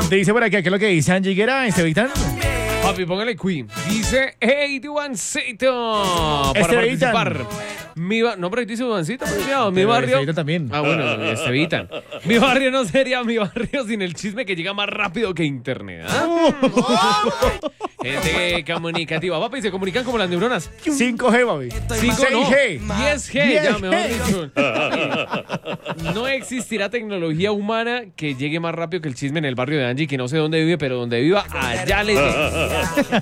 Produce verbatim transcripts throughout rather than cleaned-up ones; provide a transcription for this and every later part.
Dice por aquí, ¿qué es lo que dice Angie Guerra, Estevitan? Papi, póngale Queen. Dice, hey, Duancito. Para Estevitan. participar. Mi ba- no, pero ahí dice Duancito, pero cuidado, mi Pero barrio. Estevitan también. Ah, bueno, Estevitan. Mi barrio no sería mi barrio sin el chisme que llega más rápido que internet. ¿Ah? Gente comunicativa. Papi, se comunican como las neuronas. cinco G, papi. cinco no, seis G. diez G, ya diez mejor G. dicho. No existirá tecnología humana que llegue más rápido que el chisme en el barrio de Angie, que no sé dónde vive, pero donde viva, allá le llegue.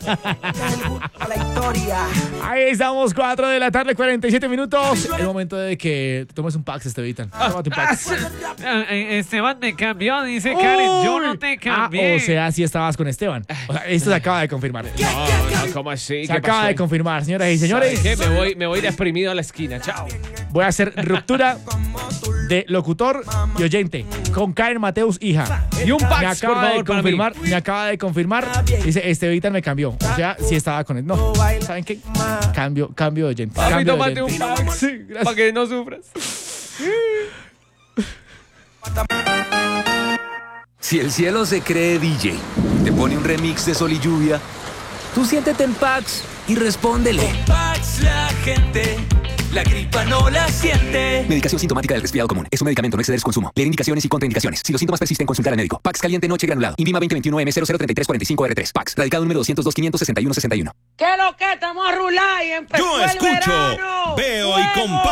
Ahí estamos, cuatro de la tarde, cuarenta y siete minutos. El momento de que te tomes un Pax, Estevitan. Tómate un Pax. Esteban me cambió, dice Karen. Yo no te cambié. Ah, o sea, sí estabas con Esteban. O sea, esto se acaba de confirmar. No, no, ¿cómo así? Se ¿Qué acaba pasó? de confirmar, señoras y señores. ¿Sabes qué? Me voy, me voy deprimido a la esquina. Chao. Voy a hacer ruptura de locutor y oyente con Karen Mateus, hija. Y un Me Pax, por acaba de favor, para mí. confirmar, me acaba de confirmar. Dice, Estevitan me cambió. O sea, sí estaba con él. No, ¿saben qué? Cambio, cambio de oyente. Papi, Cambio de tómate un oyente. Pax. Sí, gracias. Para que no sufras. Si el cielo se cree D J, te pone un remix de Sol y Lluvia, tú siéntete en Pax y respóndele. Pax la gente, la gripa no la siente. Medicación sintomática del resfriado común. Es un medicamento, no exceder su consumo. Leer indicaciones y contraindicaciones. Si los síntomas persisten, consultar al médico. Pax caliente noche granulado. Invima veinte veintiuno M cero cero treinta y tres cuarenta y cinco R tres. Pax. Radicado número doscientos dos quinientos sesenta y uno sesenta y uno. ¿Qué es lo que estamos a rular y empezó Yo el escucho, verano? veo y ¡Fuego! comparto.